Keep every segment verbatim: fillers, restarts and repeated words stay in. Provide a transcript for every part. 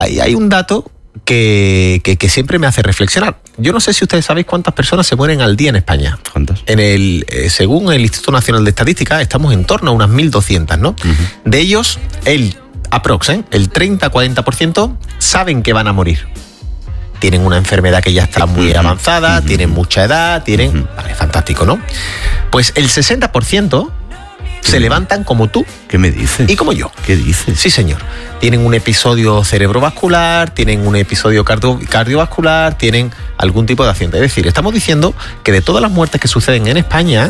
ahí hay un dato que, que, que siempre me hace reflexionar. Yo no sé si ustedes sabéis cuántas personas se mueren al día en España. ¿Cuántas? En el, eh, según el Instituto Nacional de Estadística, estamos en torno a unas mil doscientas, ¿no? Uh-huh. De ellos, el aprox, ¿eh? el treinta a cuarenta por ciento saben que van a morir. Tienen una enfermedad que ya está muy uh-huh. avanzada, uh-huh. tienen mucha edad, tienen... Uh-huh. Vale, fantástico, ¿no? Pues el sesenta por ciento se levantan como tú. ¿Qué me dices? Y como yo. ¿Qué dices? Sí, señor. Tienen un episodio cerebrovascular, tienen un episodio cardio, cardiovascular, tienen algún tipo de accidente. Es decir, estamos diciendo que de todas las muertes que suceden en España,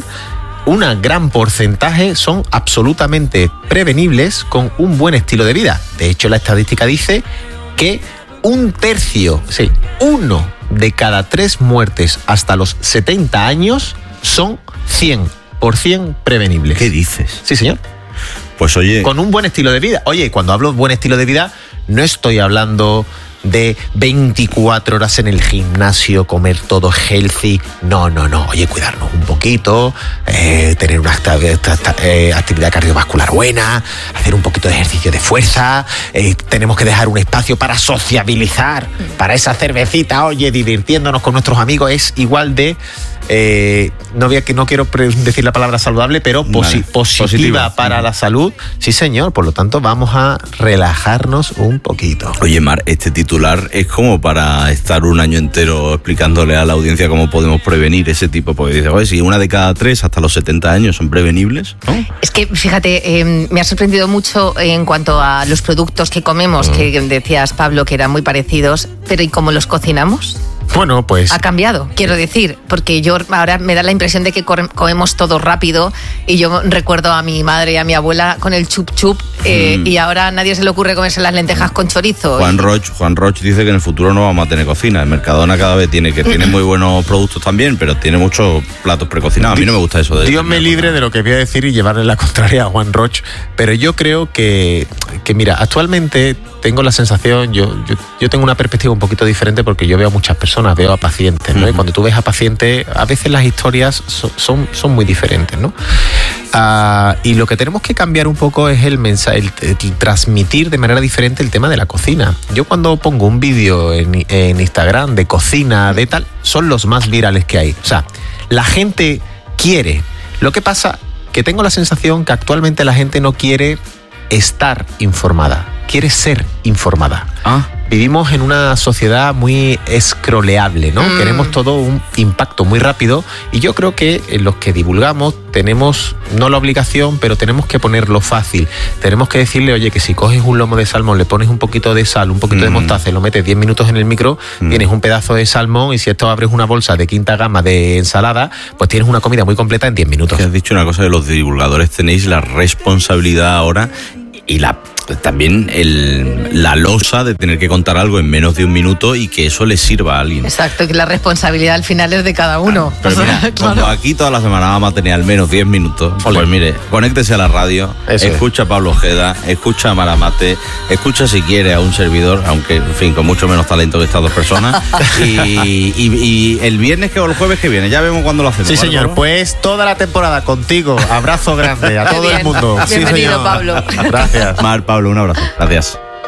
un gran porcentaje son absolutamente prevenibles con un buen estilo de vida. De hecho, la estadística dice que un tercio, sí, uno de cada tres muertes hasta los setenta años son cien por ciento prevenibles. ¿Qué dices? Sí, señor. Pues oye... Con un buen estilo de vida. Oye, cuando hablo de buen estilo de vida, no estoy hablando de veinticuatro horas en el gimnasio, comer todo healthy. No, no, no. Oye, cuidarnos un poquito, eh, tener una actividad cardiovascular buena, hacer un poquito de ejercicio de fuerza. Eh, tenemos que dejar un espacio para sociabilizar, para esa cervecita. Oye, divirtiéndonos con nuestros amigos es igual de... Eh, no, voy a, no quiero decir la palabra saludable, pero posi- vale. positiva, positiva para uh-huh. la salud. Sí, señor. Por lo tanto, vamos a relajarnos un poquito. Oye, Mar, este titular es como para estar un año entero explicándole a la audiencia cómo podemos prevenir ese tipo. Porque dice, oye, si una de cada tres hasta los setenta años son prevenibles, ¿no? Es que, fíjate, eh, me ha sorprendido mucho en cuanto a los productos que comemos, uh-huh. que decías, Pablo, que eran muy parecidos, pero ¿y cómo los cocinamos? Bueno, pues... Ha cambiado, quiero decir, porque yo ahora me da la impresión de que comemos todo rápido y yo recuerdo a mi madre y a mi abuela con el chup chup eh, mm. y ahora a nadie se le ocurre comerse las lentejas con chorizo. Juan y... Roch, Juan Roch dice que en el futuro no vamos a tener cocina. El Mercadona cada vez tiene que tiene muy buenos productos también, pero tiene muchos platos precocinados. A mí no me gusta eso. De Dios me libre de lo que voy a decir y llevarle la contraria a Juan Roch, pero yo creo que, que mira, actualmente tengo la sensación, yo, yo, yo tengo una perspectiva un poquito diferente porque yo veo a muchas personas, veo a pacientes, ¿no? Uh-huh. Y cuando tú ves a pacientes, a veces las historias son, son, son muy diferentes, ¿no? Uh, y lo que tenemos que cambiar un poco es el mensaje, el, el, el transmitir de manera diferente el tema de la cocina. Yo cuando pongo un vídeo en, en Instagram de cocina, de tal, son los más virales que hay. O sea, la gente quiere. Lo que pasa que tengo la sensación que actualmente la gente no quiere estar informada, quiere ser informada. Ah. Vivimos en una sociedad muy scrolleable, ¿no? Mm. Queremos todo un impacto muy rápido y yo creo que los que divulgamos tenemos, no la obligación, pero tenemos que ponerlo fácil. Tenemos que decirle, oye, que si coges un lomo de salmón, le pones un poquito de sal, un poquito mm. de mostaza y lo metes diez minutos en el micro, mm. tienes un pedazo de salmón y si esto abres una bolsa de quinta gama de ensalada, pues tienes una comida muy completa en diez minutos. Que has dicho una cosa, de los divulgadores tenéis la responsabilidad ahora y la también el, la losa de tener que contar algo en menos de un minuto y que eso le sirva a alguien. Exacto, que la responsabilidad al final es de cada uno. Ah, pero o sea, mira, claro. Como aquí toda la semana vamos a tener al menos diez minutos, Olé. Pues mire, conéctese a la radio, eso escucha es. a Pablo Ojeda, escucha a Maramate, escucha si quiere a un servidor, aunque, en fin, con mucho menos talento que estas dos personas. y, y, y el viernes que o el jueves que viene, ya vemos cuándo lo hacemos. Sí, señor, Pablo? Pues toda la temporada contigo. Abrazo grande a todo bien. el mundo. Bienvenido, sí, señor. Pablo. Gracias. Mar, Pablo, un abrazo. Gracias.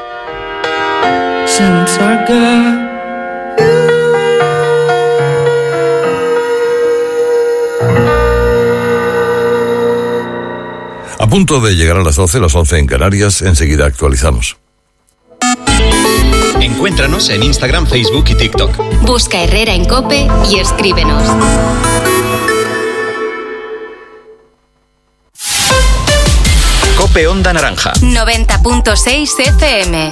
A punto de llegar a las doce, las once en Canarias, enseguida actualizamos. Encuéntranos en Instagram, Facebook y TikTok. Busca Herrera en COPE y escríbenos. COPE Onda Naranja. noventa punto seis F M.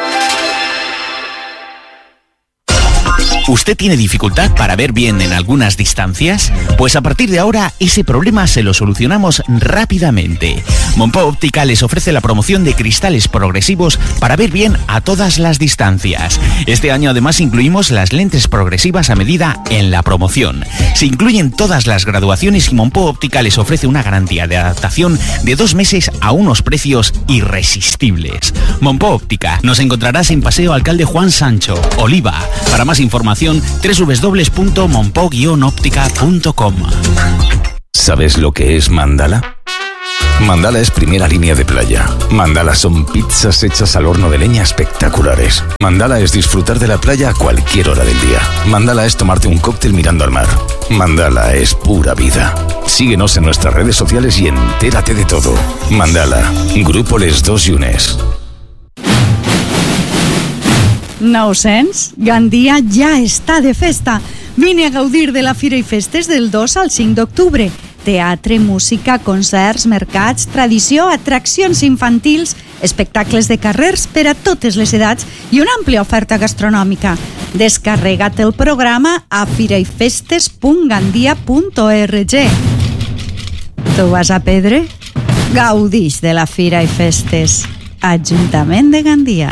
¿Usted tiene dificultad para ver bien en algunas distancias? Pues a partir de ahora ese problema se lo solucionamos rápidamente. Monpó Óptica les ofrece la promoción de cristales progresivos para ver bien a todas las distancias. Este año además incluimos las lentes progresivas a medida en la promoción. Se incluyen todas las graduaciones y Monpó Óptica les ofrece una garantía de adaptación de dos meses a unos precios irresistibles. Monpó Óptica, nos encontrarás en Paseo Alcalde Juan Sancho, Oliva. Para más información, doble u doble u doble u punto monpó guion óptica punto com. ¿Sabes lo que es Mandala? Mandala es primera línea de playa. Mandala son pizzas hechas al horno de leña espectaculares. Mandala es disfrutar de la playa a cualquier hora del día. Mandala es tomarte un cóctel mirando al mar. Mandala es pura vida. Síguenos en nuestras redes sociales y entérate de todo. Mandala, Grupo Les Dos Llunes. nou-cents, Gandia ja està de festa. Vine a gaudir de la Fira i Festes del dos al cinc d'octubre. Teatre, música, concerts, mercats, tradició, atraccions infantils, espectacles de carrers per a totes les edats i una àmplia oferta gastronòmica. Descarrega't el programa a firaifestes punt gandia punt org. Tu vas a Pedre? Gaudix de la Fira i Festes. Ajuntament de Gandia.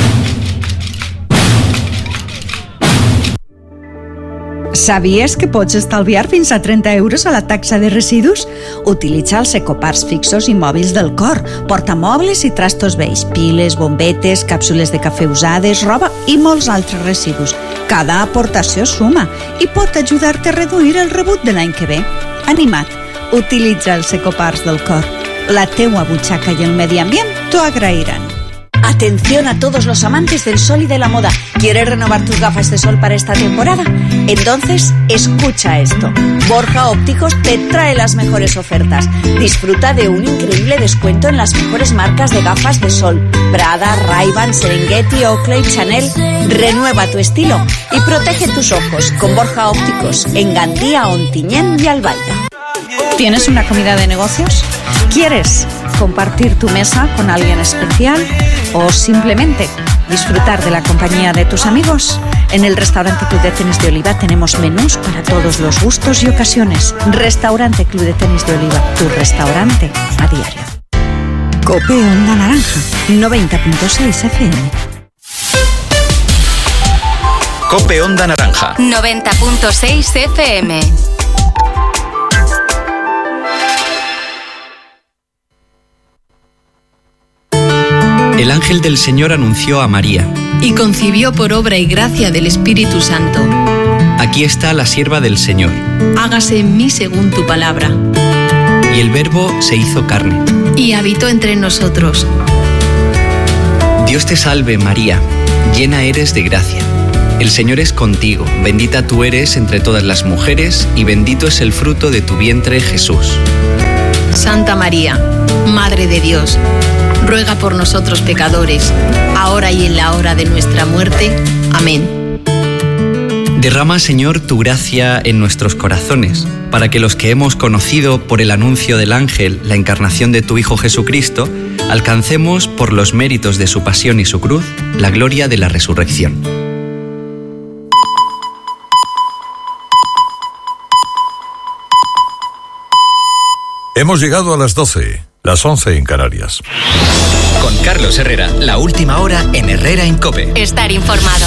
Sabies que pots estalviar fins a trenta euros a la taxa de residus? Utilitza els ecoparts fixos i mòbils del Cor, portamobles i trastos vells, piles, bombetes, càpsules de cafè usades, roba i molts altres residus. Cada aportació suma i pot ajudar-te a reduir el rebut de l'any que ve. Anima't, utilitza els ecoparts del Cor. La teua butxaca i el medi ambient t'ho agrairan. Atención a todos los amantes del sol y de la moda. ¿Quieres renovar tus gafas de sol para esta temporada? Entonces, escucha esto. Borja Ópticos te trae las mejores ofertas. Disfruta de un increíble descuento en las mejores marcas de gafas de sol. Prada, Ray-Ban, Serengeti, Oakley, Chanel. Renueva tu estilo y protege tus ojos con Borja Ópticos en Gandía, Ontinyent y Albaida. ¿Tienes una comida de negocios? ¿Quieres compartir tu mesa con alguien especial? ¿O simplemente disfrutar de la compañía de tus amigos? En el Restaurante Club de Tenis de Oliva tenemos menús para todos los gustos y ocasiones. Restaurante Club de Tenis de Oliva, tu restaurante a diario. Cope Onda Naranja, noventa punto seis F M. Cope Onda Naranja, noventa punto seis F M. El ángel del Señor anunció a María. Y concibió por obra y gracia del Espíritu Santo. Aquí está la sierva del Señor. Hágase en mí según tu palabra. Y el Verbo se hizo carne. Y habitó entre nosotros. Dios te salve, María, llena eres de gracia. El Señor es contigo, bendita tú eres entre todas las mujeres, y bendito es el fruto de tu vientre, Jesús. Santa María, Madre de Dios, ruega por nosotros pecadores, ahora y en la hora de nuestra muerte. Amén. Derrama, Señor, tu gracia en nuestros corazones, para que los que hemos conocido por el anuncio del ángel la encarnación de tu Hijo Jesucristo, alcancemos, por los méritos de su pasión y su cruz, la gloria de la resurrección. Hemos llegado a las doce. Las once en Canarias. Con Carlos Herrera, la última hora en Herrera en COPE. Estar informado.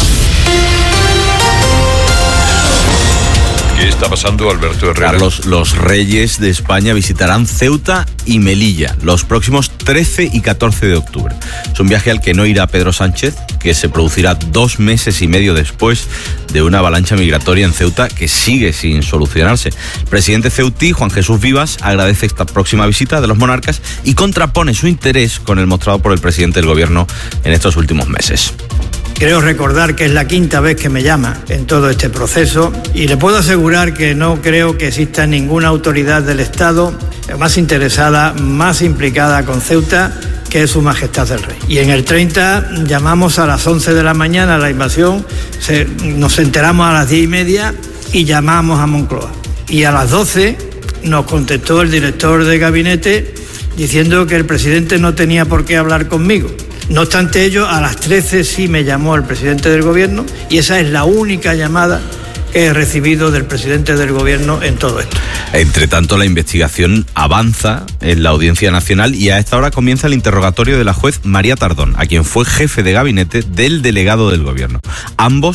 ¿Qué está pasando, Alberto Herrera? Carlos, los reyes de España visitarán Ceuta y Melilla los próximos trece y catorce de octubre. Es un viaje al que no irá Pedro Sánchez, que se producirá dos meses y medio después de una avalancha migratoria en Ceuta que sigue sin solucionarse. El presidente ceutí, Juan Jesús Vivas, agradece esta próxima visita de los monarcas y contrapone su interés con el mostrado por el presidente del gobierno en estos últimos meses. Creo recordar que es la quinta vez que me llama en todo este proceso y le puedo asegurar que no creo que exista ninguna autoridad del Estado más interesada, más implicada con Ceuta que es Su Majestad el Rey. Y en el treinta llamamos a las once de la mañana a la invasión, se, nos enteramos a las diez y media y llamamos a Moncloa. Y a las doce nos contestó el director de gabinete diciendo que el presidente no tenía por qué hablar conmigo. No obstante ello, a las trece sí me llamó el presidente del gobierno y esa es la única llamada que he recibido del presidente del gobierno en todo esto. Entre tanto, la investigación avanza en la Audiencia Nacional y a esta hora comienza el interrogatorio de la juez María Tardón, a quien fue jefe de gabinete del delegado del gobierno. Ambos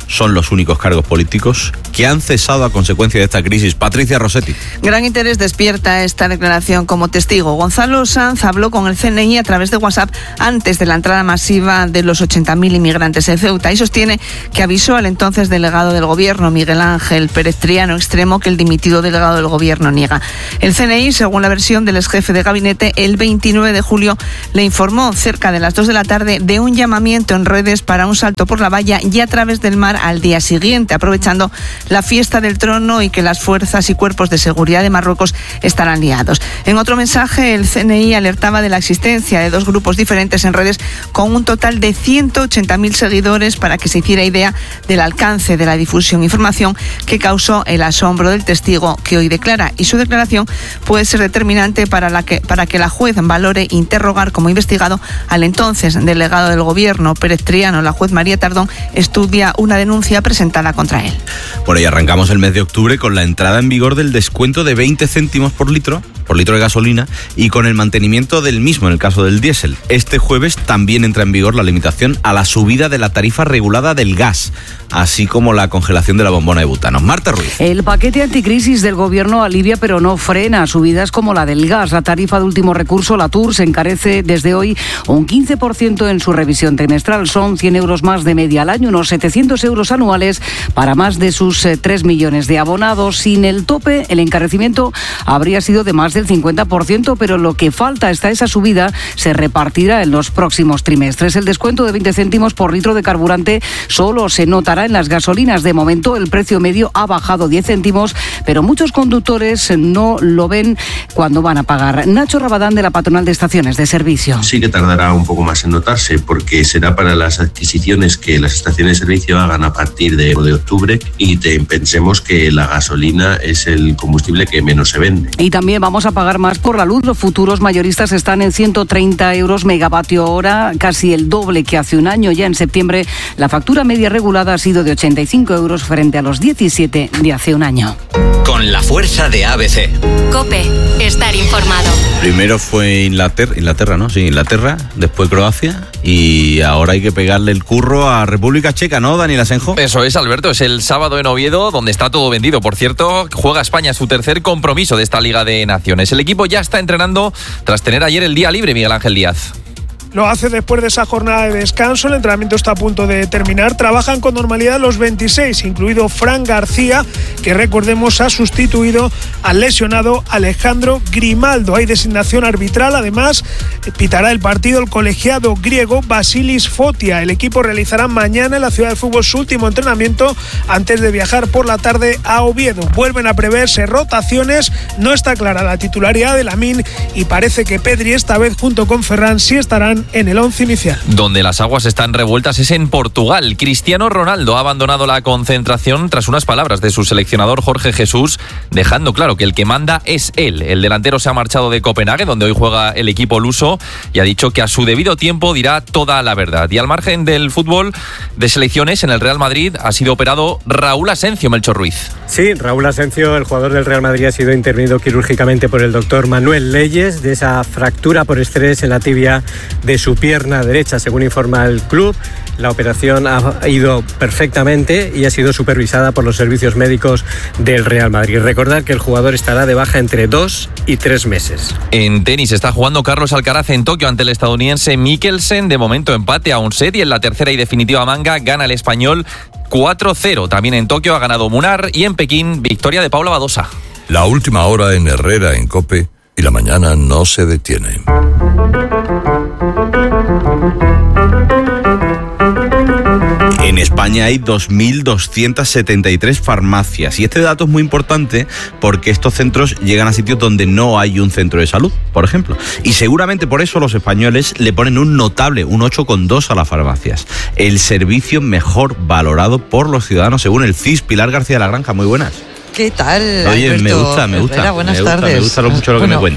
son los únicos cargos políticos que han cesado a consecuencia de esta crisis. Patricia Rossetti. Gran interés despierta esta declaración como testigo. Gonzalo Sanz habló con el C N I a través de WhatsApp antes de la entrada masiva de los ochenta mil inmigrantes en Ceuta y sostiene que avisó al entonces delegado del gobierno, Miguel Ángel Pérez Triano Extremo, que el dimitido delegado del gobierno niega. El C N I, según la versión del exjefe de gabinete, el veintinueve de julio le informó cerca de las dos de la tarde de un llamamiento en redes para un salto por la valla y a través del mar al día siguiente, aprovechando la fiesta del trono y que las fuerzas y cuerpos de seguridad de Marruecos estarán liados. En otro mensaje, el C N I alertaba de la existencia de dos grupos diferentes en redes con un total de ciento ochenta mil seguidores para que se hiciera idea del alcance de la difusión e información que causó el asombro del testigo que hoy declara, y su declaración puede ser determinante para, la que, para que la juez valore interrogar como investigado al entonces delegado del gobierno, Pérez Triano. La juez María Tardón estudia una denuncia presentada contra él. Bueno, y arrancamos el mes de octubre con la entrada en vigor del descuento de veinte céntimos por litro, por litro de gasolina, y con el mantenimiento del mismo en el caso del diésel. Este jueves también entra en vigor la limitación a la subida de la tarifa regulada del gas, así como la congelación de la bombona de butano. Marta Ruiz. El paquete anticrisis del gobierno alivia pero no frena subidas como la del gas. La tarifa de último recurso, la T U R, se encarece desde hoy un quince por ciento en su revisión trimestral. Son cien euros más de media al año, unos setecientos euros anuales para más de sus eh, tres millones de abonados. Sin el tope, el encarecimiento habría sido de más del cincuenta por ciento, pero lo que falta hasta esa subida se repartirá en los próximos trimestres. El descuento de veinte céntimos por litro de carburante solo se notará en las gasolinas. De momento, el precio medio ha bajado diez céntimos, pero muchos conductores no lo ven cuando van a pagar. Nacho Rabadán, de la Patronal de Estaciones de Servicio. Sí que tardará un poco más en notarse, porque será para las adquisiciones que las estaciones de servicio hagan a partir de, de octubre, y te, pensemos que la gasolina es el combustible que menos se vende. Y también vamos a pagar más por la luz. Los futuros mayoristas están en ciento treinta euros megavatio hora, casi el doble que hace un año. Ya en septiembre la factura media regulada ha sido de ochenta y cinco euros frente a los diecisiete de hace un año. Con la fuerza de A B C. COPE, estar informado. Primero fue Inglaterra, Inglaterra, ¿no? Sí, Inglaterra, después Croacia, y ahora hay que pegarle el curro a República Checa, ¿no, Daniel Asenjo? Eso es, Alberto, es el sábado en Oviedo, donde está todo vendido. Por cierto, juega España su tercer compromiso de esta Liga de Naciones. El equipo ya está entrenando tras tener ayer el día libre, Miguel Ángel Díaz. Lo hace después de esa jornada de descanso. El entrenamiento está a punto de terminar. Trabajan con normalidad los veintiséis, incluido Fran García, que recordemos ha sustituido al lesionado Alejandro Grimaldo. Hay designación arbitral. Además, pitará el partido el colegiado griego Vasilis Fotia. El equipo realizará mañana en la ciudad de fútbol su último entrenamiento antes de viajar por la tarde a Oviedo. Vuelven a preverse rotaciones. No está clara la titularidad de Lamine y parece que Pedri esta vez junto con Ferran sí estarán en el once inicial. Donde las aguas están revueltas es en Portugal. Cristiano Ronaldo ha abandonado la concentración tras unas palabras de su seleccionador Jorge Jesús, dejando claro que el que manda es él. El delantero se ha marchado de Copenhague, donde hoy juega el equipo luso, y ha dicho que a su debido tiempo dirá toda la verdad. Y al margen del fútbol de selecciones, en el Real Madrid ha sido operado Raúl Asencio. Melchor Ruiz. Sí, Raúl Asencio, el jugador del Real Madrid, ha sido intervenido quirúrgicamente por el doctor Manuel Leyes de esa fractura por estrés en la tibia de su pierna derecha, según informa el club. La operación ha ido perfectamente y ha sido supervisada por los servicios médicos del Real Madrid. Recordar que el jugador estará de baja entre dos y tres meses. En tenis está jugando Carlos Alcaraz en Tokio ante el estadounidense Mikkelsen. De momento empate a un set, y en la tercera y definitiva manga gana el español cuatro cero. También en Tokio ha ganado Munar, y en Pekín victoria de Paula Badosa. La última hora en Herrera en COPE, y la mañana no se detiene. En España hay dos mil doscientas setenta y tres farmacias, y este dato es muy importante porque estos centros llegan a sitios donde no hay un centro de salud, por ejemplo, y seguramente por eso los españoles le ponen un notable, un ocho coma dos a las farmacias, el servicio mejor valorado por los ciudadanos según el C I S. Pilar García de la Granja, muy buenas. ¿Qué tal, Oye, Alberto? me gusta, me gusta, Herrera, buenas me gusta, tardes. me gusta mucho lo que bueno, me cuentas.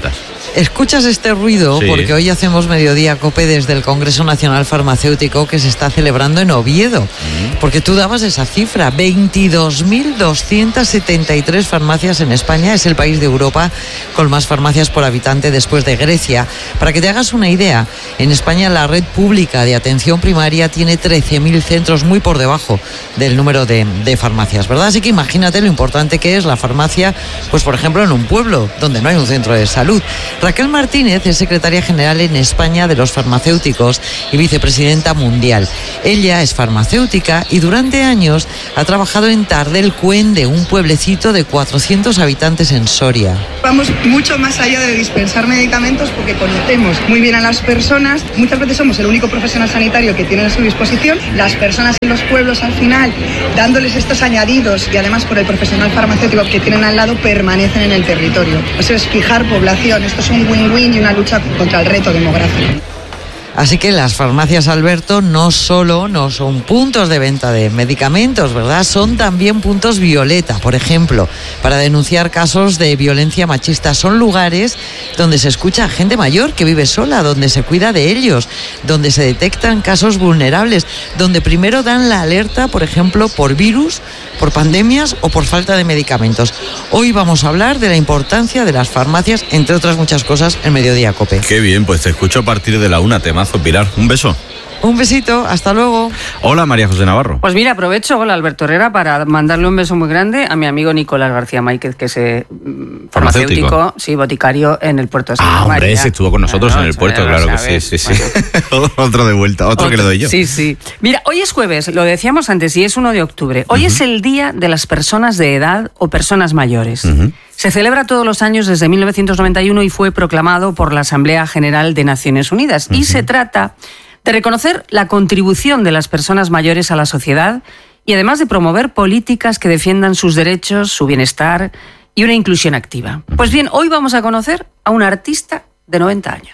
Escuchas este ruido, sí, porque hoy hacemos Mediodía Cope desde el Congreso Nacional Farmacéutico que se está celebrando en Oviedo. Mm. Porque tú dabas esa cifra, veintidós mil doscientas setenta y tres farmacias en España. Es el país de Europa con más farmacias por habitante después de Grecia. Para que te hagas una idea, en España la red pública de atención primaria tiene trece mil centros, muy por debajo del número de, de farmacias, ¿verdad? Así que imagínate lo importante que es la farmacia, pues por ejemplo en un pueblo donde no hay un centro de salud. Raquel Martínez es secretaria general en España de los farmacéuticos y vicepresidenta mundial. Ella es farmacéutica y durante años ha trabajado en Tardelcuende, un pueblecito de cuatrocientos habitantes en Soria. Vamos mucho más allá de dispensar medicamentos porque conocemos muy bien a las personas. Muchas veces somos el único profesional sanitario que tienen a su disposición. Las personas en los pueblos, al final, dándoles estos añadidos y además por el profesional farmacéutico que tienen al lado, permanecen en el territorio. Eso es fijar población. Esto es un win-win y una lucha contra el reto demográfico. Así que las farmacias, Alberto, no solo no son puntos de venta de medicamentos, ¿verdad? Son también puntos violeta, por ejemplo, para denunciar casos de violencia machista. Son lugares donde se escucha a gente mayor que vive sola, donde se cuida de ellos, donde se detectan casos vulnerables, donde primero dan la alerta, por ejemplo, por virus, por pandemias o por falta de medicamentos. Hoy vamos a hablar de la importancia de las farmacias, entre otras muchas cosas, en Mediodía Cope. Qué bien, pues te escucho a partir de la una, temazo, Pilar. Un beso. Un besito, hasta luego. Hola, María José Navarro. Pues mira, aprovecho, hola Alberto Herrera, para mandarle un beso muy grande a mi amigo Nicolás García Máiquez, que es eh, farmacéutico, farmacéutico, sí, boticario en el puerto de Santa Ah, hombre, María. ese estuvo con nosotros claro, en el puerto, claro que sí, sí, sí. Bueno. Otro de vuelta, otro, otro que le doy yo. Sí, sí. Mira, hoy es jueves, lo decíamos antes, y es uno de octubre. Hoy uh-huh. es el Día de las Personas de Edad o Personas Mayores. Uh-huh. Se celebra todos los años desde mil novecientos noventa y uno y fue proclamado por la Asamblea General de Naciones Unidas. Uh-huh. Y se trata de reconocer la contribución de las personas mayores a la sociedad y además de promover políticas que defiendan sus derechos, su bienestar y una inclusión activa. Pues bien, hoy vamos a conocer a un artista de noventa años.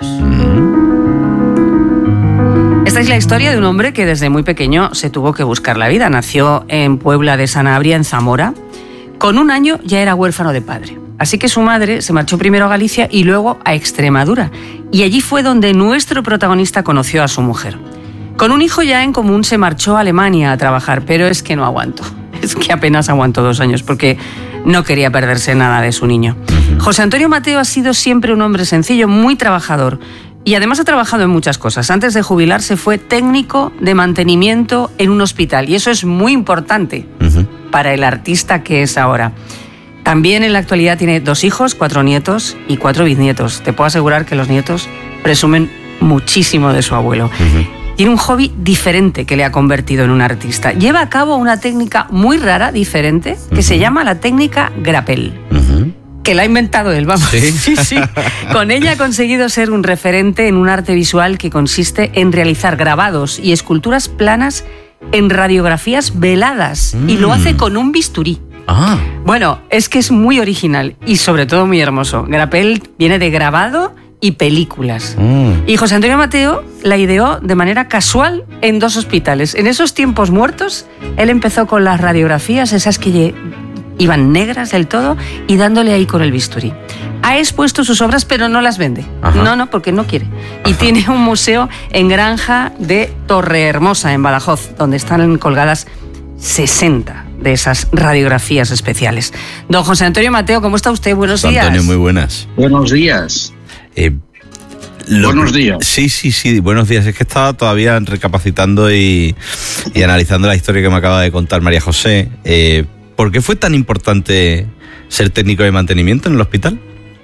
Esta es la historia de un hombre que desde muy pequeño se tuvo que buscar la vida. Nació en Puebla de Sanabria, en Zamora. Con un año ya era huérfano de padre. Así que su madre se marchó primero a Galicia y luego a Extremadura. Y allí fue donde nuestro protagonista conoció a su mujer. Con un hijo ya en común se marchó a Alemania a trabajar, pero es que no aguantó. Es que apenas aguantó dos años porque no quería perderse nada de su niño. José Antonio Mateo ha sido siempre un hombre sencillo, muy trabajador. Y además ha trabajado en muchas cosas. Antes de jubilarse fue técnico de mantenimiento en un hospital. Y eso es muy importante uh-huh. para el artista que es ahora. También en la actualidad tiene dos hijos, cuatro nietos y cuatro bisnietos. Te puedo asegurar que los nietos presumen muchísimo de su abuelo. Uh-huh. Tiene un hobby diferente que le ha convertido en un artista. Lleva a cabo una técnica muy rara, diferente, que uh-huh. se llama la técnica grapel. Uh-huh. Que la ha inventado él, vamos. ¿Sí? Sí, sí. Con ella ha conseguido ser un referente en un arte visual que consiste en realizar grabados y esculturas planas en radiografías veladas. Mm. Y lo hace con un bisturí. Ah. Bueno, es que es muy original y sobre todo muy hermoso. Grapel viene de grabado y películas. Mm. Y José Antonio Mateo la ideó de manera casual en dos hospitales. En esos tiempos muertos, él empezó con las radiografías, esas que iban negras del todo, y dándole ahí con el bisturí. Ha expuesto sus obras, pero no las vende. Ajá. No, no, porque no quiere. Y Ajá. tiene un museo en Granja de Torrehermosa, en Badajoz, donde están colgadas sesenta de esas radiografías especiales. Don José Antonio Mateo, ¿cómo está usted? Buenos José días. Antonio, muy buenas. Buenos días. Eh, lo, buenos días. Sí, sí, sí, buenos días. Es que estaba todavía recapacitando y, y analizando la historia que me acaba de contar María José. Eh, ¿Por qué fue tan importante ser técnico de mantenimiento en el hospital?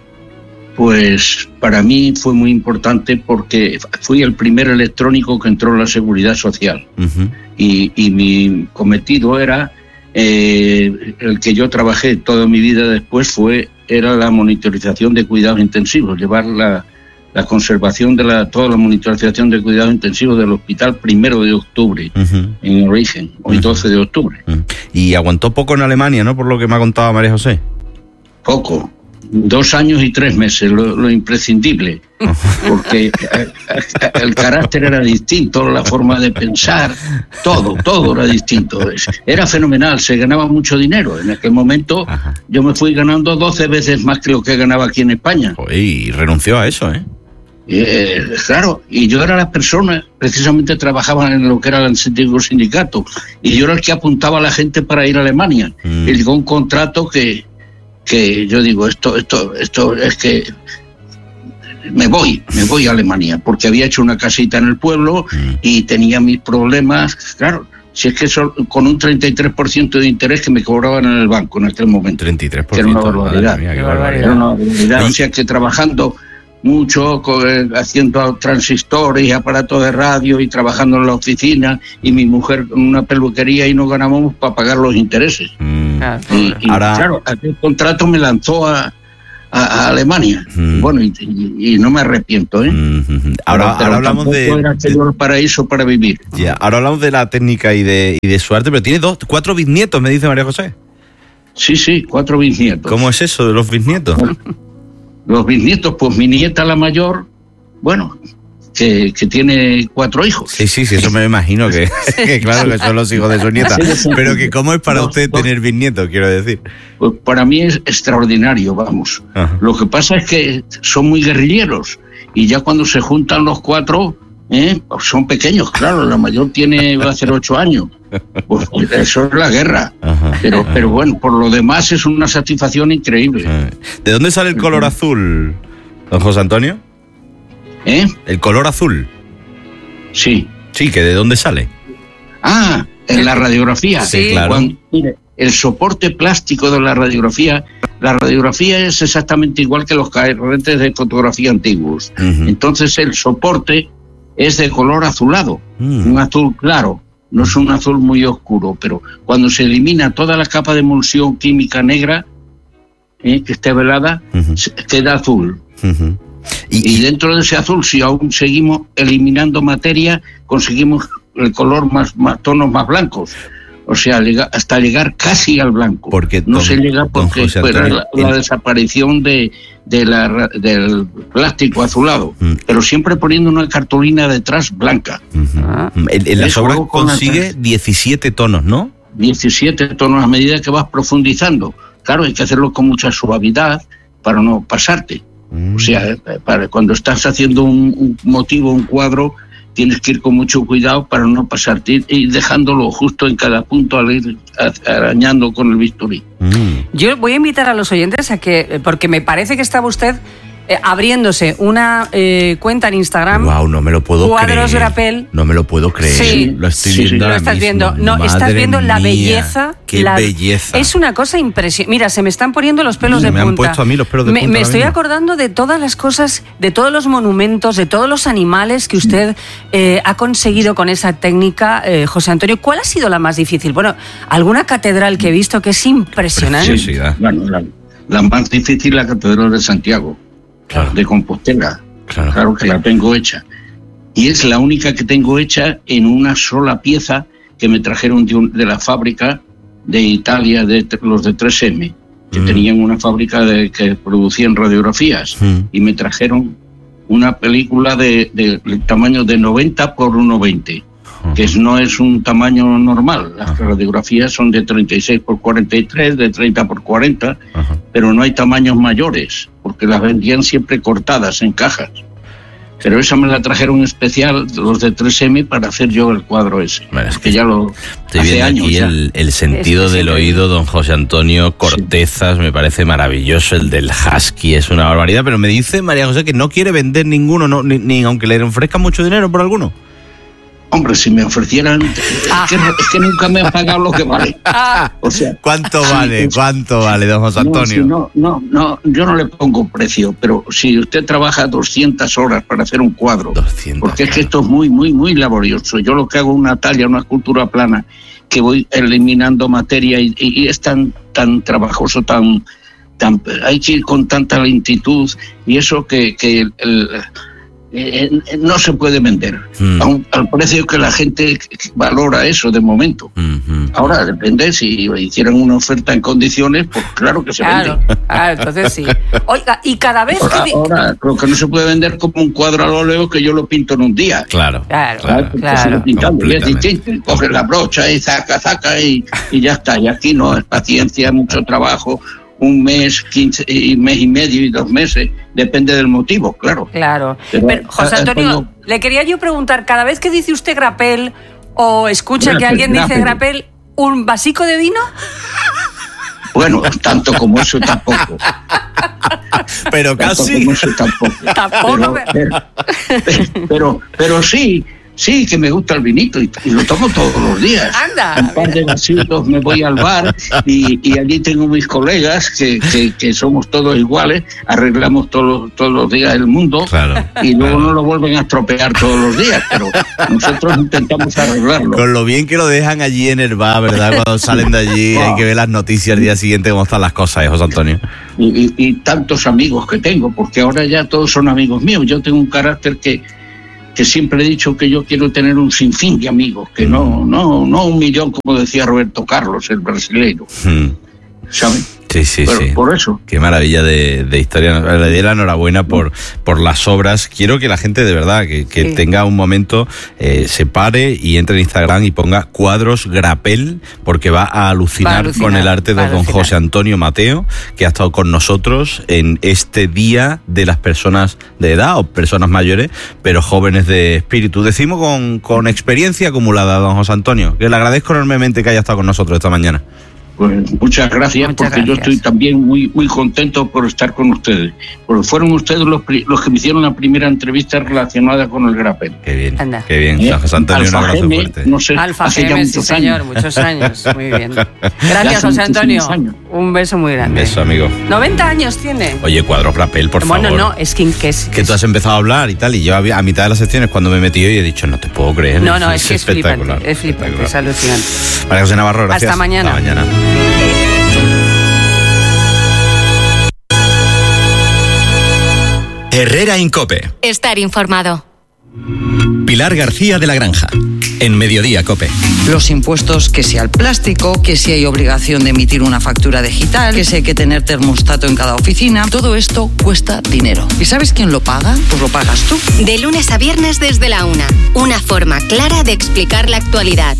Pues para mí fue muy importante porque fui el primer electrónico que entró en la Seguridad Social. Uh-huh. y, y mi cometido era, eh, el que yo trabajé toda mi vida después, fue era la monitorización de cuidados intensivos, llevar la, la conservación de la, toda la monitorización de cuidados intensivos del hospital primero de octubre, uh-huh. en origen, hoy uh-huh. doce de octubre. Uh-huh. Y aguantó poco en Alemania, ¿no? Por lo que me ha contado María José. Poco. Dos años y tres meses, lo, lo imprescindible, porque el carácter era distinto, la forma de pensar, todo, todo era distinto. Era fenomenal, se ganaba mucho dinero. En aquel momento Ajá. yo me fui ganando doce veces más que lo que ganaba aquí en España. Y renunció a eso, ¿eh? Eh, claro, y yo era la persona, precisamente trabajaba en lo que era el antiguo sindicato, y yo era el que apuntaba a la gente para ir a Alemania. Mm. Y llegó un contrato que que yo digo, esto, esto, esto es que me voy, me voy a Alemania, porque había hecho una casita en el pueblo mm. y tenía mis problemas, claro, si es que eso, con un treinta y tres por ciento de interés que me cobraban en el banco en aquel momento. treinta y tres por ciento. Era una barbaridad. Mía, qué barbaridad. Era una barbaridad. O sea que trabajando mucho, haciendo transistores y aparatos de radio y trabajando en la oficina, y mi mujer en una peluquería, y no ganábamos para pagar los intereses. Mm. Y, y Ahora... claro, aquel contrato me lanzó a, a, a Alemania. Mm. Bueno, y, y, y no me arrepiento, ¿eh? Mm-hmm. Ahora, pero, ahora hablamos de... Era el paraíso para vivir. Ya, ahora hablamos de la técnica y de, y de su arte, pero tiene dos, cuatro bisnietos, me dice María José. Sí, sí, cuatro bisnietos. ¿Cómo es eso de los bisnietos? Los bisnietos, pues mi nieta la mayor, bueno, que, que tiene cuatro hijos. Sí, sí, sí, eso me imagino que, que claro que son los hijos de su nieta. Pero que ¿cómo es para dos, usted dos. tener bisnietos, quiero decir? Pues para mí es extraordinario, vamos. Ajá. Lo que pasa es que son muy guerrilleros, y ya cuando se juntan los cuatro, ¿eh? Pues son pequeños, claro, la mayor tiene, va a hacer ocho años. Pues eso es la guerra. Ajá, pero, ajá. pero bueno, por lo demás es una satisfacción increíble. ¿De dónde sale el color azul, don José Antonio? ¿Eh? El color azul. Sí. Sí, ¿que de dónde sale? Ah, en la radiografía. Sí, claro. Cuando, mire, el soporte plástico de la radiografía, la radiografía es exactamente igual que los carretes de fotografía antiguos. Uh-huh. Entonces el soporte es de color azulado, uh-huh. un azul claro. No es un azul muy oscuro, pero cuando se elimina toda la capa de emulsión química negra, eh, que esté velada, uh-huh. queda azul. Uh-huh. Y, y dentro de ese azul, si aún seguimos eliminando materia, conseguimos el color más, más tonos más blancos. O sea, hasta llegar casi al blanco. Porque no don, se llega porque fue la, la el... desaparición de, de la, del plástico azulado, mm. pero siempre poniendo una cartulina detrás blanca. Uh-huh. En, en las obras consigue diecisiete tonos, ¿no? diecisiete tonos a medida que vas profundizando. Claro, hay que hacerlo con mucha suavidad para no pasarte. Mm. O sea, para cuando estás haciendo un, un motivo, un cuadro, tienes que ir con mucho cuidado para no pasarte y dejándolo justo en cada punto al ir arañando con el bisturí. Mm. Yo voy a invitar a los oyentes a que, porque me parece que estaba usted eh, abriéndose una eh, cuenta en Instagram. Wow, no me lo puedo cuadros creer. Grapel. No me lo puedo creer. Sí, lo estoy sí, viendo. Lo estás mismo. viendo. No, Madre estás viendo la mía, belleza. Qué la, belleza. Es una cosa impresionante. Mira, se me están poniendo los pelos se de me punta. Han puesto a mí los pelos de me, punta. Me estoy mismo. acordando de todas las cosas, de todos los monumentos, de todos los animales que usted eh, ha conseguido con esa técnica, eh, José Antonio. ¿Cuál ha sido la más difícil? Bueno, alguna catedral que he visto que es impresionante. Sí, sí, bueno, la, la más difícil, la Catedral de Santiago. Claro. De Compostela, claro. claro que la tengo hecha. Y es la única que tengo hecha en una sola pieza que me trajeron de, un, de la fábrica de Italia, de los de tres eme, que mm. tenían una fábrica de, que producían radiografías, mm. y me trajeron una película de, de, de tamaño de noventa por ciento veinte, mm. que no es un tamaño normal. Las uh-huh. radiografías son de treinta y seis por cuarenta y tres, de treinta por cuarenta, uh-huh. pero no hay tamaños mayores, porque las vendían siempre cortadas en cajas. Pero esa me la trajeron especial los de tres eme para hacer yo el cuadro ese. Bueno, es que ya lo estoy hace viendo años aquí el, el sentido es que del sí, oído, don José Antonio Cortezas, sí. Me parece maravilloso. El del husky es una barbaridad, pero me dice María José que no quiere vender ninguno, no, ni, ni aunque le ofrezcan mucho dinero por alguno. Hombre, si me ofrecieran, ah. es, que, es que nunca me han pagado lo que vale. O sea, ¿cuánto vale? ¿Cuánto vale, don José Antonio? No, si no, no, no, yo no le pongo precio, pero si usted trabaja doscientas horas para hacer un cuadro, doscientas, porque es que esto es muy, muy, muy laborioso. Yo lo que hago es una talla, una escultura plana, que voy eliminando materia y, y es tan, tan trabajoso, tan, tan, hay que ir con tanta lentitud y eso que, que el, el eh, no se puede vender mm. a un, al precio que la gente valora eso de momento. Mm-hmm. Ahora depende, si hicieran una oferta en condiciones, pues claro que se claro, vende. Claro, entonces sí. Oiga, y cada vez ahora, que... ahora lo que no se puede vender como un cuadro al óleo que yo lo pinto en un día. Claro, claro, claro. claro pintando, y es distinto, coges la brocha y saca, saca y, y ya está. Y aquí no, es paciencia, mucho trabajo, un mes, quince, y mes y medio y dos meses, depende del motivo, claro. Claro. Pero, Pero José Antonio, cuando... le quería yo preguntar, cada vez que dice usted grapel o escucha grapel, que alguien grapel. dice grapel, ¿un vasico de vino? Bueno, tanto como eso tampoco. Pero casi. Tanto como eso tampoco. Tampoco. Pero, pero, pero, pero sí. Sí, que me gusta el vinito y, y lo tomo todos los días. Anda. Un par de vasitos, me voy al bar y, y allí tengo mis colegas que, que, que somos todos iguales, arreglamos todos, todos los días el mundo claro, y luego claro. no lo vuelven a estropear todos los días, pero nosotros intentamos arreglarlo. Con lo bien que lo dejan allí en el bar, ¿verdad? Cuando salen de allí oh. hay que ver las noticias el día siguiente cómo están las cosas, ¿eh, José Antonio? Y, y, y tantos amigos que tengo, porque ahora ya todos son amigos míos. Yo tengo un carácter que que siempre he dicho que yo quiero tener un sinfín de amigos, que no no no un millón, como decía Roberto Carlos, el brasileño. Mm. ¿Sabes? Sí, sí, Pero sí. Por eso. Qué maravilla de, de historia. Le doy la enhorabuena por, por las obras. Quiero que la gente de verdad, que, que sí. tenga un momento, eh, se pare y entre en Instagram y ponga cuadros grapel, porque va a alucinar, va a alucinar con el arte de don José Antonio Mateo, que ha estado con nosotros en este día de las personas de edad o personas mayores, pero jóvenes de espíritu. Decimos con, con experiencia acumulada, don José Antonio, que le agradezco enormemente que haya estado con nosotros esta mañana. Pues muchas gracias, muchas porque gracias. Yo estoy también muy muy contento por estar con ustedes, porque fueron ustedes los, los que me hicieron la primera entrevista relacionada con el grapel. Qué bien, Anda. qué bien. ¿Eh? José Antonio, Alfa un abrazo Geme, fuerte. No sé, Alfa hace Geme, ya sí muchos señor, años. muchos años, muy bien. Gracias, José Antonio. Un beso muy grande. Beso, amigo. noventa años tiene. Oye, cuadros grapel, por bueno, favor. Bueno, no, es que, que es... Que tú has empezado a hablar y tal, y yo a mitad de las secciones cuando me he metido y he dicho, no te puedo creer. No, no, es, es que es espectacular. flipante, es flipante, es alucinante. María José Navarro, gracias. Hasta mañana. Hasta mañana. Herrera Incope. Estar informado. Pilar García de la Granja. En Mediodía Cope. Los impuestos, que si al plástico, que si hay obligación de emitir una factura digital, que si hay que tener termostato en cada oficina, todo esto cuesta dinero. ¿Y sabes quién lo paga? Pues lo pagas tú. De lunes a viernes desde la una. Una forma clara de explicar la actualidad.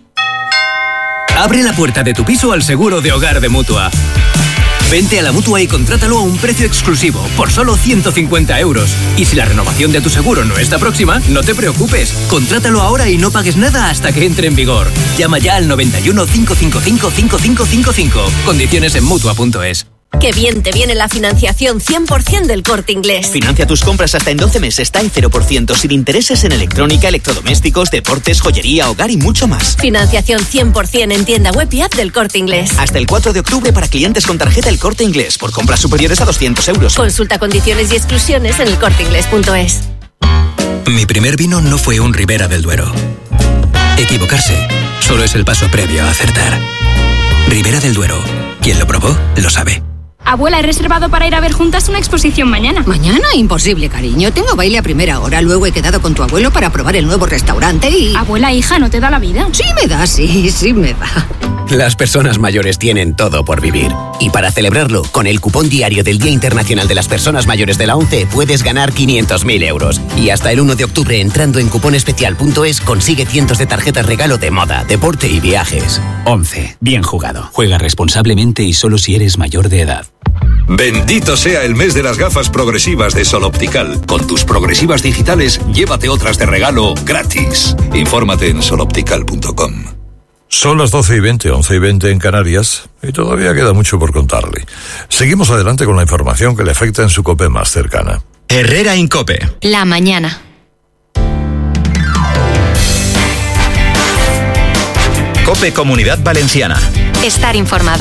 Abre la puerta de tu piso al seguro de hogar de Mutua. Vente a la Mutua y contrátalo a un precio exclusivo, por solo ciento cincuenta euros. Y si la renovación de tu seguro no está próxima, no te preocupes. Contrátalo ahora y no pagues nada hasta que entre en vigor. Llama ya al noventa y uno, cinco cinco cinco, cinco cinco cinco cinco. Condiciones en Mutua punto es. Qué bien te viene la financiación cien por ciento del Corte Inglés. Financia tus compras hasta en doce meses, está en cero por ciento, sin intereses en electrónica, electrodomésticos, deportes, joyería, hogar y mucho más. Financiación cien por ciento en tienda web y app del Corte Inglés. Hasta el cuatro de octubre para clientes con tarjeta El Corte Inglés, por compras superiores a doscientos euros. Consulta condiciones y exclusiones en el corte inglés punto es. Mi primer vino no fue un Ribera del Duero. Equivocarse solo es el paso previo a acertar. Ribera del Duero. Quien lo probó, lo sabe. Abuela, he reservado para ir a ver juntas una exposición mañana. ¿Mañana? Imposible, cariño. Tengo baile a primera hora. Luego he quedado con tu abuelo para probar el nuevo restaurante y... Abuela, hija, ¿no te da la vida? Sí me da, sí, sí me da. Las personas mayores tienen todo por vivir. Y para celebrarlo, con el cupón diario del Día Internacional de las Personas Mayores de la ONCE puedes ganar quinientos mil euros. Y hasta el uno de octubre, entrando en cuponespecial punto es, consigue cientos de tarjetas regalo de moda, deporte y viajes. ONCE. Bien jugado. Juega responsablemente y solo si eres mayor de edad. Bendito sea el mes de las gafas progresivas de Sol Optical. Con tus progresivas digitales, llévate otras de regalo gratis. Infórmate en sol optical punto com. Son las doce y veinte, once y veinte en Canarias, y todavía queda mucho por contarle. Seguimos adelante con la información que le afecta en su COPE más cercana. Herrera Incope. La mañana. COPE Comunidad Valenciana. Estar informado.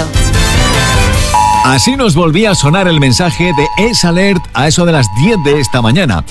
Así nos volvía a sonar el mensaje de Es Alert a eso de las diez de esta mañana.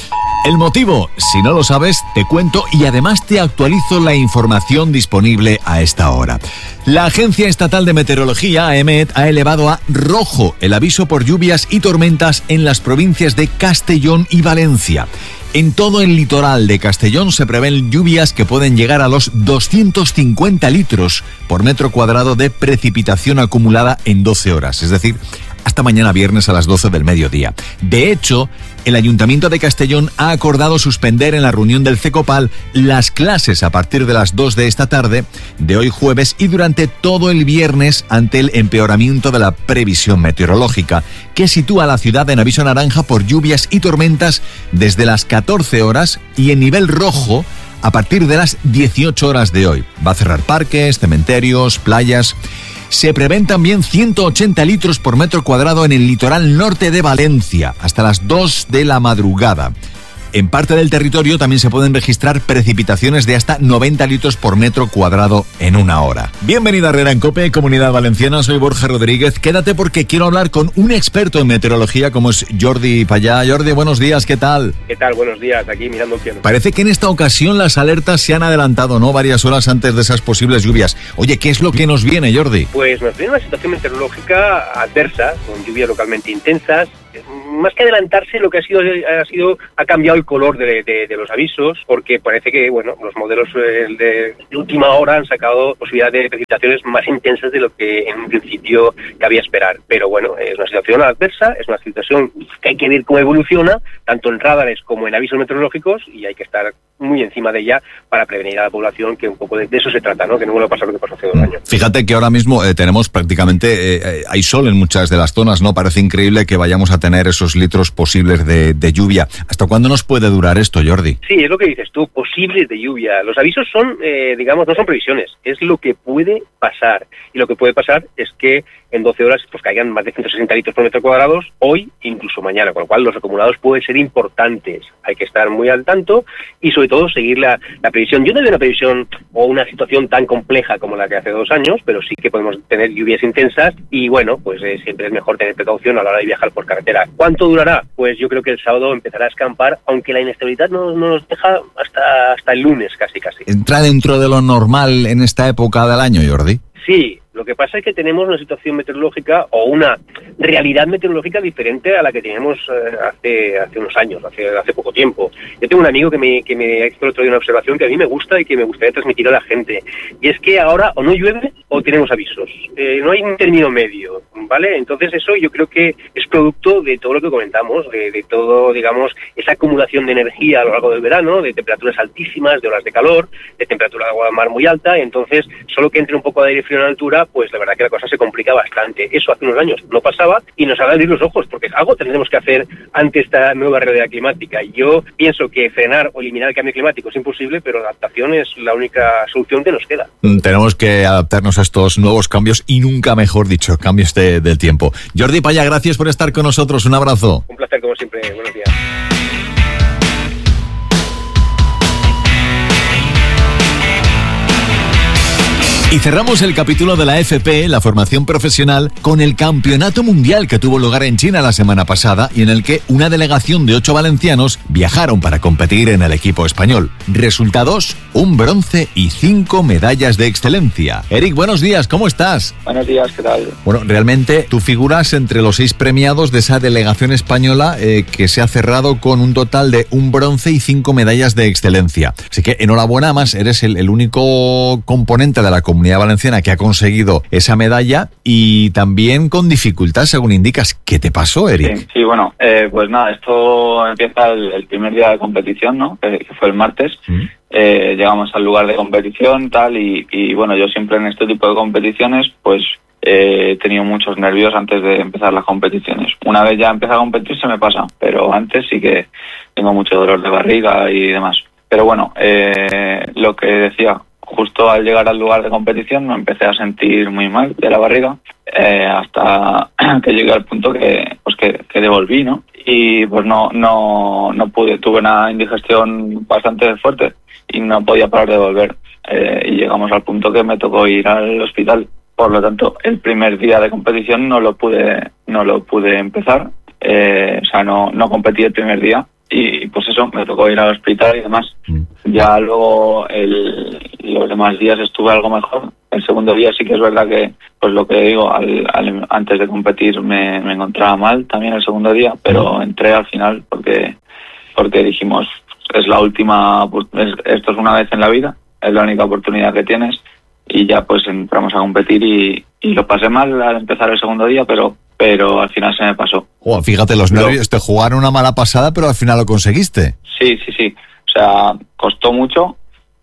El motivo, si no lo sabes, te cuento y además te actualizo la información disponible a esta hora. La Agencia Estatal de Meteorología, A E M E T, ha elevado a rojo el aviso por lluvias y tormentas en las provincias de Castellón y Valencia. En todo el litoral de Castellón se prevén lluvias que pueden llegar a los doscientos cincuenta litros por metro cuadrado de precipitación acumulada en doce horas, es decir, hasta mañana viernes a las doce del mediodía. De hecho, el Ayuntamiento de Castellón ha acordado suspender en la reunión del CECOPAL las clases a partir de las dos de esta tarde, de hoy jueves, y durante todo el viernes ante el empeoramiento de la previsión meteorológica, que sitúa a la ciudad en aviso naranja por lluvias y tormentas desde las catorce horas y en nivel rojo a partir de las dieciocho horas de hoy. Va a cerrar parques, cementerios, playas. Se prevén también ciento ochenta litros por metro cuadrado en el litoral norte de Valencia, hasta las dos de la madrugada. En parte del territorio también se pueden registrar precipitaciones de hasta noventa litros por metro cuadrado en una hora. Bienvenida a Herrera en COPE, Comunidad Valenciana, soy Borja Rodríguez. Quédate porque quiero hablar con un experto en meteorología como es Jordi Payá. Jordi, buenos días, ¿qué tal? ¿Qué tal? Buenos días, aquí mirando el cielo. Parece que en esta ocasión las alertas se han adelantado, ¿no? Varias horas antes de esas posibles lluvias. Oye, ¿qué es lo que nos viene, Jordi? Pues nos viene una situación meteorológica adversa, con lluvias localmente intensas. Más que adelantarse, lo que ha sido ha sido ha cambiado el color de, de, de los avisos, porque parece que bueno los modelos de, de última hora han sacado posibilidades de precipitaciones más intensas de lo que en un principio cabía esperar. Pero bueno, es una situación adversa, es una situación que hay que ver cómo evoluciona, tanto en radares como en avisos meteorológicos, y hay que estar muy encima de ella para prevenir a la población, que un poco de, de eso se trata, ¿no? Que no vuelva a pasar lo que pasó hace dos años. Fíjate que ahora mismo eh, tenemos prácticamente, eh, hay sol en muchas de las zonas, ¿no? Parece increíble que vayamos a tener esos litros posibles de, de lluvia. ¿Hasta cuándo nos puede durar esto, Jordi? Sí, es lo que dices tú, posibles de lluvia. Los avisos son, eh, digamos, no son previsiones, es lo que puede pasar. Y lo que puede pasar es que en doce horas pues caigan más de ciento sesenta litros por metro cuadrado hoy, incluso mañana, con lo cual los acumulados pueden ser importantes. Hay que estar muy al tanto y sobre todo seguir la, la previsión. Yo no veo una previsión o una situación tan compleja como la que hace dos años, pero sí que podemos tener lluvias intensas y bueno, pues eh, siempre es mejor tener precaución a la hora de viajar por carretera. ¿Cuánto durará? Pues yo creo que el sábado empezará a escampar, aunque la inestabilidad no, no nos deja hasta, hasta el lunes casi casi. ¿Entra dentro de lo normal en esta época del año, Jordi? Sí. Lo que pasa es que tenemos una situación meteorológica o una realidad meteorológica diferente a la que teníamos eh, hace hace unos años, hace hace poco tiempo. Yo tengo un amigo que me que me hizo el otro día una observación que a mí me gusta y que me gustaría transmitir a la gente. Y es que ahora o no llueve o tenemos avisos. Eh, no hay un término medio, ¿vale? Entonces eso yo creo que es producto de todo lo que comentamos, de, de todo, digamos, esa acumulación de energía a lo largo del verano, de temperaturas altísimas, de olas de calor, de temperatura de agua de mar muy alta. Entonces, solo que entre un poco de aire frío en altura, pues la verdad que la cosa se complica bastante. Eso hace unos años no pasaba y nos haga abrir los ojos, porque algo tendremos que hacer ante esta nueva realidad climática. Y yo pienso que frenar o eliminar el cambio climático es imposible, pero la adaptación es la única solución que nos queda. Tenemos que adaptarnos a estos nuevos cambios y nunca mejor dicho, cambios de, del tiempo. Jordi Payá, gracias por estar con nosotros. Un abrazo. Un placer como siempre. Buenos días. Y cerramos el capítulo de la F P, la formación profesional, con el campeonato mundial que tuvo lugar en China la semana pasada y en el que una delegación de ocho valencianos viajaron para competir en el equipo español. Resultados, un bronce y cinco medallas de excelencia. Eric, buenos días, ¿cómo estás? Buenos días, ¿qué tal? Bueno, realmente tú figuras entre los seis premiados de esa delegación española eh, que se ha cerrado con un total de un bronce y cinco medallas de excelencia. Así que enhorabuena, más eres el, el único componente de la comunidad Comunidad Valenciana que ha conseguido esa medalla y también con dificultad, según indicas. ¿Qué te pasó, Eric? Sí, sí bueno, eh, pues nada, esto empieza el, el primer día de competición, ¿no? Que, que fue el martes. ¿Mm? Eh, llegamos al lugar de competición, tal, y, y bueno, yo siempre en este tipo de competiciones, pues eh, he tenido muchos nervios antes de empezar las competiciones. Una vez ya empecé a competir se me pasa, pero antes sí que tengo mucho dolor de barriga y demás. Pero bueno, eh, lo que decía, justo al llegar al lugar de competición me empecé a sentir muy mal de la barriga, eh, hasta que llegué al punto que pues que, que devolví, ¿no? Y pues no no no pude, tuve una indigestión bastante fuerte y no podía parar de volver. Eh, y llegamos al punto que me tocó ir al hospital. Por lo tanto, el primer día de competición no lo pude no lo pude empezar. Eh, o sea, no no competí el primer día. y pues eso, me tocó ir al hospital y demás. Mm. Ya luego el, los demás días estuve algo mejor. El segundo día sí que es verdad que, pues lo que digo, al, al, antes de competir me, me encontraba mal también el segundo día, pero entré al final porque porque dijimos, es la última, es, esto es una vez en la vida, es la única oportunidad que tienes, y ya pues entramos a competir y, y lo pasé mal al empezar el segundo día, pero pero al final se me pasó. Oh, fíjate, los nervios, te jugaron una mala pasada, pero al final lo conseguiste. Sí, sí, sí. O sea, costó mucho,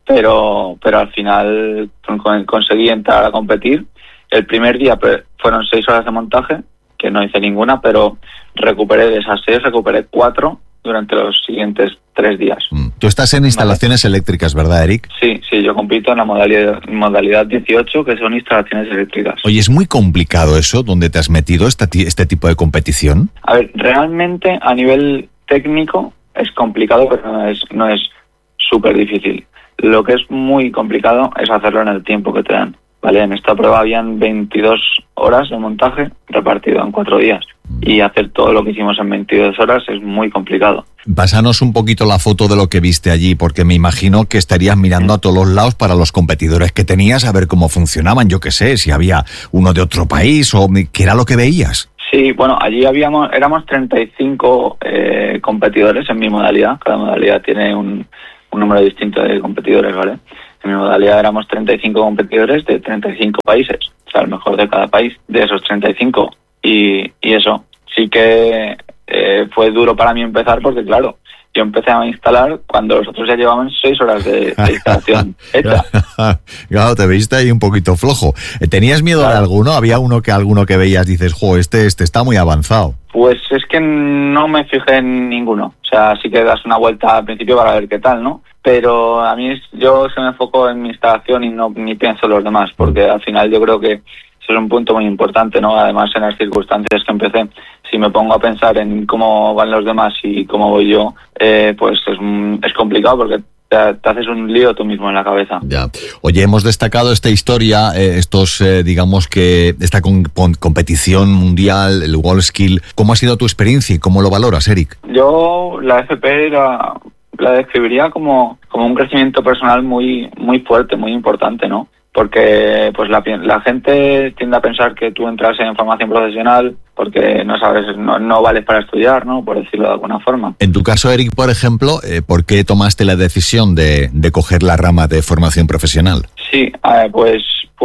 pero pero al final conseguí entrar a competir. El primer día fueron seis horas de montaje, que no hice ninguna, pero recuperé de esas seis, recuperé cuatro durante los siguientes tres días. Mm. Tú estás en instalaciones vale. eléctricas, ¿verdad, Eric? Sí, sí, yo compito en la modalidad, modalidad dieciocho, que son instalaciones eléctricas. Oye, ¿es muy complicado eso, donde te has metido este, este tipo de competición? A ver, realmente a nivel técnico es complicado, pero no es no es súper difícil. Lo que es muy complicado es hacerlo en el tiempo que te dan. Vale, en esta prueba habían veintidós horas de montaje repartido en cuatro días. Y hacer todo lo que hicimos en veintidós horas es muy complicado. Pásanos un poquito la foto de lo que viste allí, porque me imagino que estarías mirando a todos los lados para los competidores que tenías, a ver cómo funcionaban, yo qué sé, si había uno de otro país o qué era lo que veías. Sí, bueno, allí habíamos éramos treinta y cinco eh, competidores en mi modalidad. Cada modalidad tiene un, un número distinto de competidores, ¿vale? En mi modalidad éramos treinta y cinco competidores de treinta y cinco países, o sea, el mejor de cada país, de esos treinta y cinco. Y, y eso, sí que eh, fue duro para mí empezar porque, claro, yo empecé a instalar cuando los otros ya llevaban seis horas de, de instalación hecha. Claro, te veiste ahí un poquito flojo. ¿Tenías miedo claro. de alguno? ¿Había uno que alguno que veías dices, jo, este, este está muy avanzado? Pues es que no me fijé en ninguno. O sea, sí que das una vuelta al principio para ver qué tal, ¿no? Pero a mí yo se me enfoco en mi instalación y no ni pienso en los demás, porque al final yo creo que eso es un punto muy importante, ¿no? Además, en las circunstancias que empecé, si me pongo a pensar en cómo van los demás y cómo voy yo, eh, pues es, es complicado porque te, te haces un lío tú mismo en la cabeza. Ya. Oye, hemos destacado esta historia, eh, estos, eh, digamos que esta con, con, competición mundial, el WorldSkill. ¿Cómo ha sido tu experiencia y cómo lo valoras, Eric? Yo la F P la, la describiría como, como un crecimiento personal muy, muy fuerte, muy importante, ¿no? Porque pues la, la gente tiende a pensar que tú entras en formación profesional porque no sabes, no, no vales para estudiar, ¿no? Por decirlo de alguna forma. En tu caso, Eric, por ejemplo, eh, ¿por qué tomaste la decisión de, de coger la rama de formación profesional? Sí, eh, pues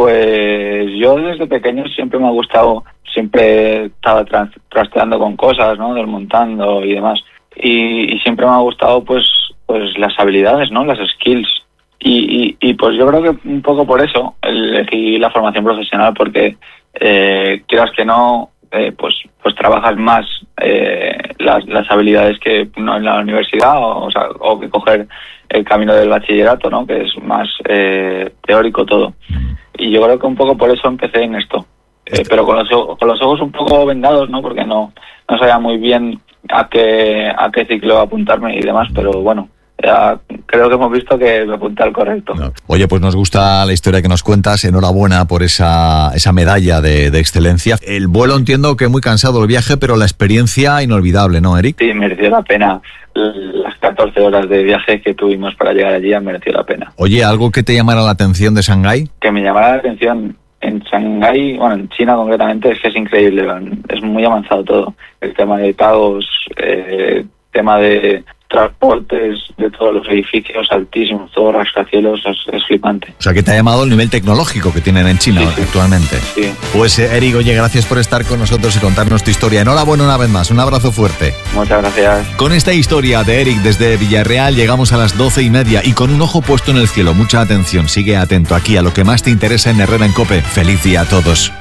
pues yo desde pequeño siempre me ha gustado, siempre estaba tras, trasteando con cosas, ¿no? Desmontando y demás. Y, y siempre me ha gustado pues pues las habilidades, ¿no? Las skills. Y, y, y pues yo creo que un poco por eso elegí la formación profesional, porque eh, quieras que no, eh, pues pues trabajas más eh, las, las habilidades que no en la universidad, o, o, sea, o que coger el camino del bachillerato, ¿no? Que es más eh, teórico todo. Y yo creo que un poco por eso empecé en esto, eh, pero con los, con los ojos un poco vendados, ¿no? Porque no, no sabía muy bien a qué, a qué ciclo apuntarme y demás, pero bueno. Ya creo que hemos visto que me apunté al correcto. No. Oye, pues nos gusta la historia que nos cuentas. Enhorabuena por esa, esa medalla de, de excelencia. El vuelo, entiendo que muy cansado el viaje, pero la experiencia inolvidable, ¿no, Eric? Sí, mereció la pena. Las catorce horas de viaje que tuvimos para llegar allí han merecido la pena. Oye, ¿algo que te llamara la atención de Shanghái? Que me llamara la atención en Shanghái, bueno, en China concretamente, es que es increíble. Es muy avanzado todo. El tema de pagos, eh, tema de transportes, de todos los edificios altísimos, todos rascacielos, es, es flipante. O sea, que te ha llamado el nivel tecnológico que tienen en China, sí, sí, actualmente. Sí. Pues eh, Eric, oye, gracias por estar con nosotros y contarnos tu historia. Enhorabuena una vez más, un abrazo fuerte. Muchas gracias. Con esta historia de Eric desde Villarreal llegamos a las doce y media y con un ojo puesto en el cielo. Mucha atención, sigue atento aquí a lo que más te interesa en Herrera en COPE. Feliz día a todos.